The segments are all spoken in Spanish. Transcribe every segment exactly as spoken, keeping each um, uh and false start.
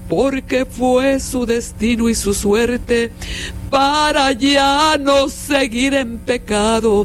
porque fue su destino y su suerte para ya no seguir en pecado,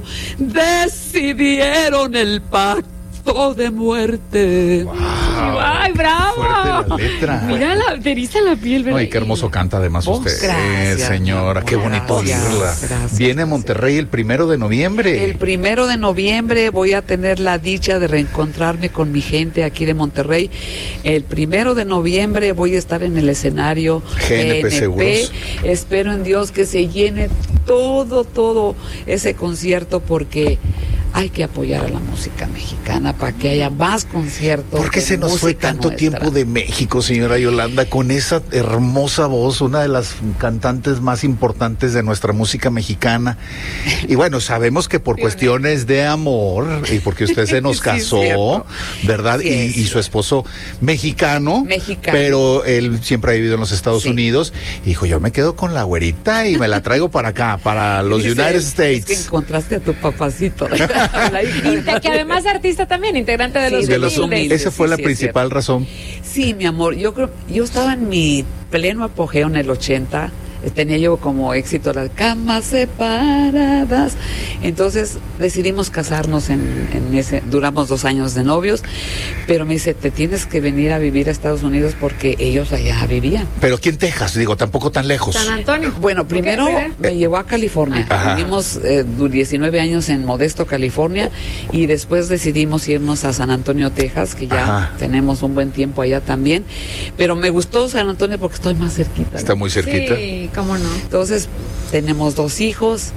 decidieron el pacto de muerte. Wow. ¡Ay, bravo! Fuerte la letra. Mira, la, te eriza la piel, ¿verdad? Ay, qué hermoso canta además Oh, usted. gracias, eh, señora, qué bonito gracias, oírla. gracias, Viene a gracias. Monterrey el primero de noviembre. El primero de noviembre voy a tener la dicha de reencontrarme con mi gente aquí de Monterrey. El primero de noviembre voy a estar en el escenario G N P Seguros. Espero en Dios que se llene todo, todo ese concierto, porque hay que apoyar a la música mexicana para que haya más conciertos. ¿Por qué de se nos fue música tanto nuestra? tiempo de México, señora Yolanda, con esa hermosa voz, una de las cantantes más importantes de nuestra música mexicana? Y bueno, sabemos que por cuestiones de amor, y porque usted se nos Sí, casó, cierto. ¿verdad? Sí, y, es y su esposo mexicano, Mexicano. pero él siempre ha vivido en los Estados Sí. Unidos. Y dijo, yo me quedo con la güerita y me la traigo para acá, para los Dice, United es States. que encontraste a tu papacito. La hija de- Que además artista también, integrante de Sí, los De los- Humildes. esa fue sí, la sí, es principal razón. Sí, mi amor, yo creo, yo estaba en mi pleno apogeo en el ochenta, tenía yo como éxito las camas separadas, entonces decidimos casarnos en, en ese, duramos dos años de novios, pero me dice, te tienes que venir a vivir a Estados Unidos porque ellos allá vivían. Pero aquí en Texas, digo, tampoco tan lejos. San Antonio. Bueno, primero ¿Por qué? me llevó a California. Ajá. Vivimos eh, diecinueve años en Modesto, California, y después decidimos irnos a San Antonio, Texas, que ya Ajá. tenemos un buen tiempo allá también. Pero me gustó San Antonio porque estoy más cerquita. Está muy cerquita. Sí, cómo no. Entonces, tenemos dos hijos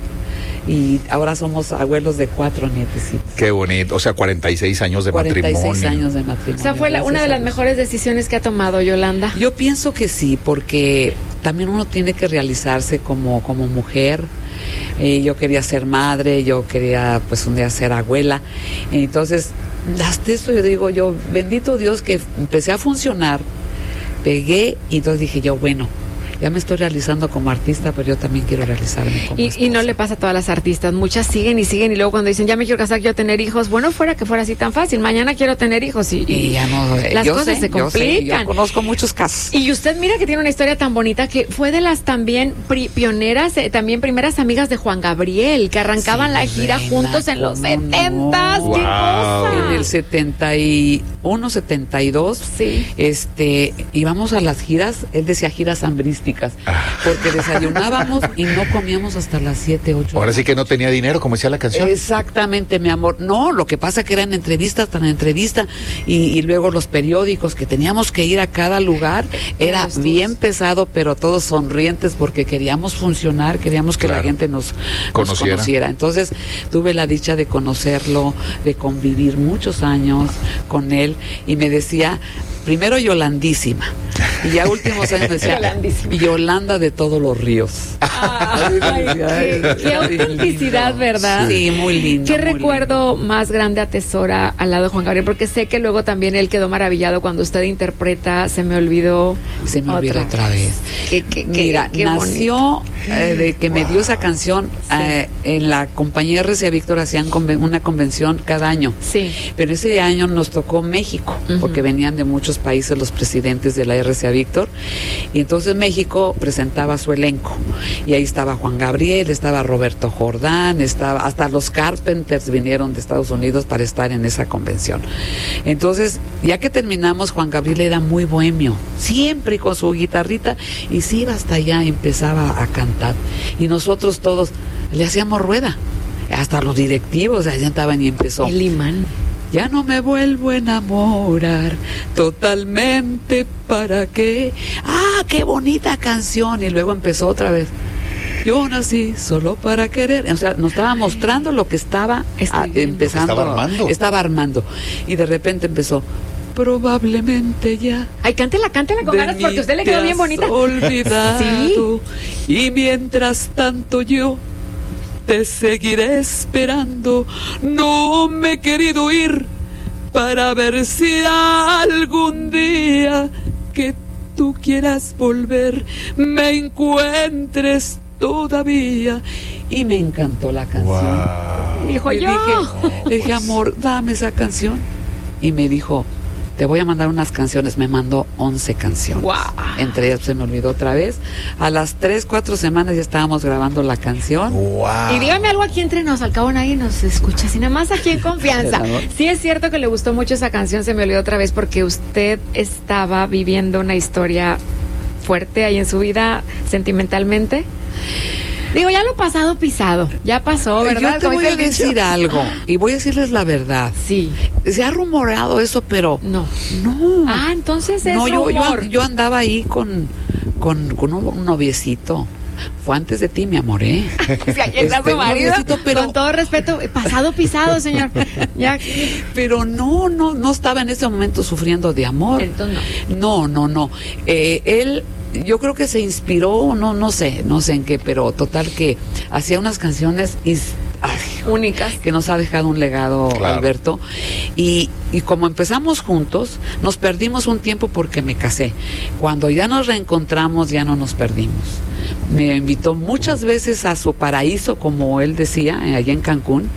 y ahora somos abuelos de cuatro nietecitos. Qué bonito, o sea, cuarenta y seis años de cuarenta y seis matrimonio. años de matrimonio. O sea, fue la- una gracias de a las Dios. mejores decisiones que ha tomado Yolanda. Yo pienso que sí, porque también uno tiene que realizarse como, como mujer. Eh, yo quería ser madre, yo quería pues un día ser abuela. Entonces, hasta eso yo digo yo, bendito Dios que empecé a funcionar, pegué y entonces dije yo, bueno, ya me estoy realizando como artista, pero yo también quiero realizarme como Y, y no esposa. le pasa a todas las artistas, muchas siguen y siguen y luego cuando dicen ya me quiero casar, quiero tener hijos, bueno, fuera que fuera así tan fácil, mañana quiero tener hijos y, Y ya no, eh, las yo cosas sé, se yo sé, complican. yo conozco muchos casos. Y usted mira que tiene una historia tan bonita que fue de las también pri- pioneras, eh, también primeras amigas de Juan Gabriel, que arrancaban Sí, la gira reina, juntos en los ¿cómo no? setentas. ¡Qué Wow. cosa! En el setenta y uno, setenta y dos, Sí. este, íbamos a las giras, él decía giras hambrísticas, porque desayunábamos y no comíamos hasta las siete, ocho. Ahora sí que no tenía dinero, como decía la canción. Exactamente, mi amor. No, lo que pasa que eran entrevistas, tan entrevista, y, y luego los periódicos, que teníamos que ir a cada lugar, era Todos, bien pesado, pero todos sonrientes porque queríamos funcionar, queríamos que Claro. la gente nos nos Conociera. conociera. Entonces, tuve la dicha de conocerlo, de convivir muchos años con él, y me decía, primero Yolandísima, y ya últimos años me decía, Yolandísima. Yolanda de todos los ríos. Ay, qué, qué autenticidad, ¿verdad? Sí, muy lindo. ¿Qué muy recuerdo más grande atesora al lado de Juan Gabriel? Porque sé que luego también él quedó maravillado cuando usted interpreta Se me olvidó. lindo. Se me olvidó otra vez. Qué, qué, qué- Mira, qué nació eh, de que me dio esa canción eh, en la compañía R C A Víctor, hacían conven- una convención cada año. Sí. Pero ese año nos tocó México, Ujú. porque venían de muchos países los presidentes de la R C A Víctor, y entonces México presentaba su elenco, y ahí estaba Juan Gabriel, estaba Roberto Jordán, estaba hasta los Carpenters vinieron de Estados Unidos para estar en esa convención. Entonces, ya que terminamos, Juan Gabriel era muy bohemio, siempre con su guitarrita, y se iba hasta allá, empezaba a cantar, y nosotros todos le hacíamos rueda, hasta los directivos allá estaban y empezó. El imán. Ya no me vuelvo a enamorar totalmente, ¿para qué? ¡Ah, qué bonita canción! Y luego empezó otra vez. Yo nací solo para querer. O sea, nos estaba mostrando lo que estaba Estoy ah, viendo. empezando. Estaba armando. Estaba armando. Y de repente empezó. Probablemente ya. Ay, cántela, cántela con de ganas mí porque a usted le te quedó bien has bonita. olvidado. Y mientras tanto yo te seguiré esperando. No me he querido ir para ver si algún día que tú quieras volver me encuentres todavía. Y me encantó la canción. Wow. Dijo Le yo. dije, le dije, amor, dame esa canción. Y me dijo, te voy a mandar unas canciones. Me mandó once canciones. Wow. Entre ellas Se me olvidó otra vez. A las tres, cuatro semanas ya estábamos grabando la canción. Wow. Y dígame algo aquí entre nos, al cabo nadie nos escucha, así nada más aquí en confianza. Sí es cierto que le gustó mucho esa canción, Se me olvidó otra vez, porque usted estaba viviendo una historia fuerte ahí en su vida sentimentalmente. Digo, ya lo pasado pisado, ya pasó, ¿verdad? Yo te voy a decir algo, y voy a decirles la verdad. Sí. Se ha rumoreado eso, pero... No. No. Ah, entonces es no, yo, yo, rumor. yo andaba ahí con, con, con un, un noviecito. Fue antes de ti, mi amor, ¿eh? O sea, ahí está Este, su marido, noviecito, pero- con todo respeto, pasado pisado, señor. Ya. Pero no, no, no estaba en ese momento sufriendo de amor. Entonces No, no, no. Eh, él, yo creo que se inspiró, no, no sé, no sé en qué, pero total que hacía unas canciones y, ay, únicas. que nos ha dejado un legado, Claro. Alberto. Y, y como empezamos juntos, nos perdimos un tiempo porque me casé. Cuando ya nos reencontramos, ya no nos perdimos. Me invitó muchas veces a su paraíso, como él decía, eh, allá en Cancún,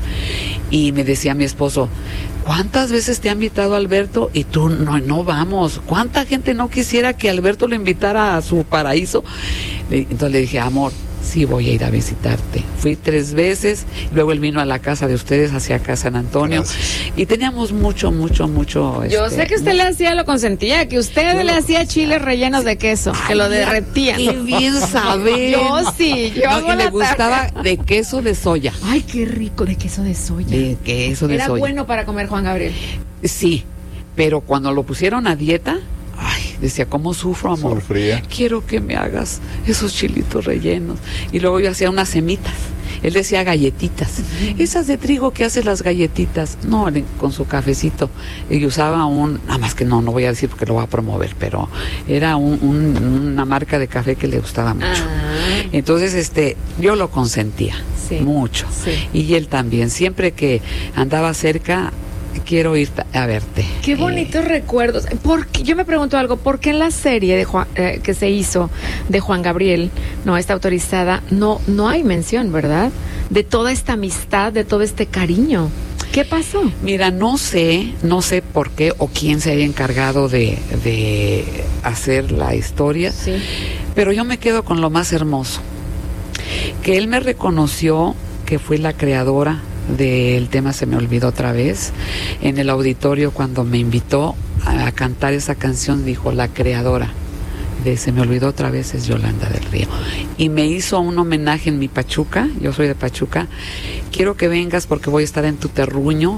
y me decía mi esposo, ¿cuántas veces te ha invitado Alberto y tú no, no vamos? ¿Cuánta gente no quisiera que Alberto lo invitara a su paraíso? Le- Entonces le dije, amor, sí voy a ir a visitarte. Fui tres veces, luego él vino a la casa de ustedes, hacia acá San Antonio, Gracias. y teníamos mucho, mucho, mucho... Yo este, sé que usted le hacía, lo consentía, que usted Yo le lo- hacía chiles rellenos de queso, que lo Ay, derretían. Qué bien saber. Yo sí, yo No, hago y le la gustaba tarea. de queso de soya. Ay, qué rico, de queso de soya. De queso de Era soya. bueno para comer, Juan Gabriel. Sí, pero cuando lo pusieron a dieta, ay, decía, ¿cómo sufro, amor? Sufría. Quiero que me hagas esos chilitos rellenos. Y luego yo hacía unas semitas. Él decía galletitas. Esas de trigo que hace las galletitas. No, le- con su cafecito. Y usaba un, nada más que no, no voy a decir porque lo voy a promover, pero era un- un- una marca de café que le gustaba mucho. Ah, Entonces, este, yo lo consentía Sí, mucho. sí. Y él también. Siempre que andaba cerca, quiero ir ta- a verte. qué Eh, bonitos recuerdos. ¿Por qué? Yo me pregunto algo, ¿por qué en la serie de Juan- eh, que se hizo de Juan Gabriel, no está autorizada, no, no hay mención, ¿verdad? De toda esta amistad, de todo este cariño. ¿Qué pasó? Mira, no sé, no sé por qué o quién se haya encargado de, de hacer la historia, Sí. pero yo me quedo con lo más hermoso. Que él me reconoció que fui la creadora del tema Se me olvidó otra vez. En el auditorio cuando me invitó a, a cantar esa canción dijo, la creadora de Se me olvidó otra vez es Yolanda del Río. Y me hizo un homenaje en mi Pachuca, yo soy de Pachuca, quiero que vengas porque voy a estar en tu terruño.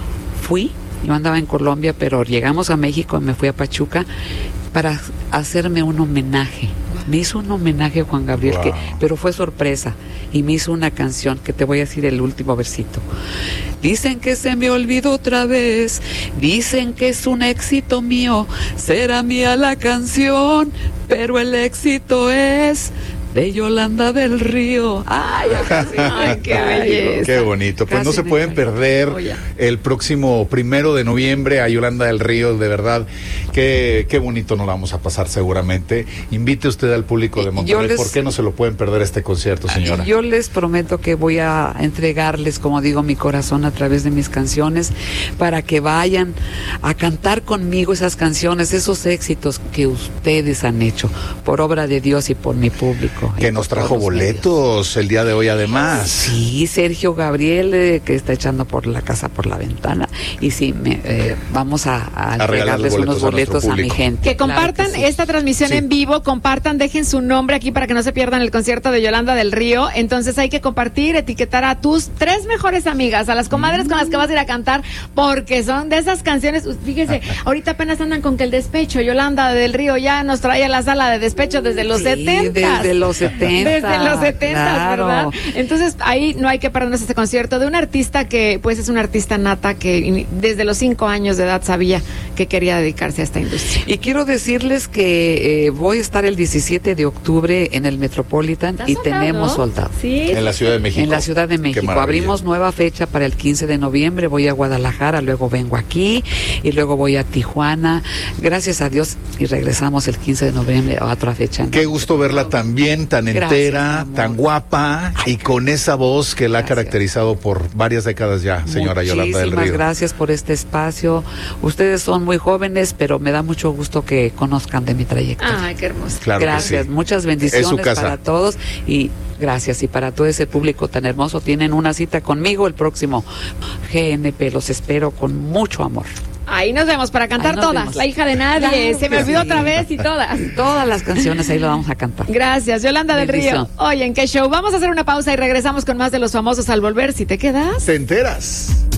Fui, yo andaba en Colombia, pero llegamos a México y me fui a Pachuca para hacerme un homenaje. Me hizo un homenaje a Juan Gabriel, Wow. que, pero fue sorpresa. Y me hizo una canción que te voy a decir el último versito. Dicen que se me olvidó otra vez, dicen que es un éxito mío, será mía la canción, pero el éxito es de Yolanda del Río. Ay, casi, Ay, qué ay, belleza. Qué bonito. Pues Casi no se me pueden caí. perder Oye. el próximo primero de noviembre a Yolanda del Río, de verdad. Qué, qué bonito nos vamos a pasar seguramente. Invite usted al público de Y- Monterrey. yo les- ¿Por qué no se lo pueden perder este concierto, señora? Y yo les prometo que voy a entregarles, como digo, mi corazón a través de mis canciones, para que vayan a cantar conmigo esas canciones, esos éxitos que ustedes han hecho, por obra de Dios y por mi público. y Que por nos trajo todos los medios. boletos el día de hoy además. Sí, Sergio Gabriel, eh, que está echando por la casa por la ventana. Y sí, me, eh, vamos a, a A regalarles entregarles unos boletos a nuestro boletos a, mi público. gente. Que Claro compartan sí. esta transmisión Sí. en vivo, compartan, dejen su nombre aquí para que no se pierdan el concierto de Yolanda del Río. Entonces hay que compartir, etiquetar a tus tres mejores amigas, a las comadres con las que vas a ir a cantar, porque son de esas canciones. Fíjese, ahorita apenas andan con que el despecho, Yolanda del Río ya nos trae a la sala de despecho desde los Sí, setenta. desde los setenta. Desde los setenta, claro. ¿verdad? Entonces ahí no hay que perdernos este concierto de un artista que pues es una artista nata que in- desde los cinco años de edad sabía que quería dedicarse a esta industria. Y quiero decirles que eh, voy a estar el diecisiete de octubre en el Metropolitan ¿Está y soldado? tenemos soldado. Sí. En la Ciudad de México. En la Ciudad de Qué México. maravilla. Abrimos nueva fecha para el quince de noviembre. Voy a Guadalajara, luego vengo aquí y luego voy a Tijuana. Gracias a Dios y regresamos el quince de noviembre a otra fecha. Qué gusto verla también joven, tan Gracias, entera, amor. tan guapa Ay, y con esa voz que la ha gracias. caracterizado por varias décadas ya, señora Yolanda del Muchísimas Río. gracias por este espacio. Ustedes son muy jóvenes, pero me da mucho gusto que conozcan de mi trayectoria. Ay, qué hermoso. Claro que Gracias, sí. muchas Es bendiciones su casa. para todos y gracias. Y para todo ese público tan hermoso, tienen una cita conmigo el próximo G N P. Los espero con mucho amor. Ahí nos vemos para cantar Ahí nos todas. vemos. La hija de nadie. Claro Se me que olvidó sí. otra vez y todas. Todas las canciones ahí lo vamos a cantar. Gracias, Yolanda del Río. Bendición. Oye, ¿en qué show? Vamos a hacer una pausa y regresamos con más de los famosos al volver. Si te quedas. ¿Te enteras?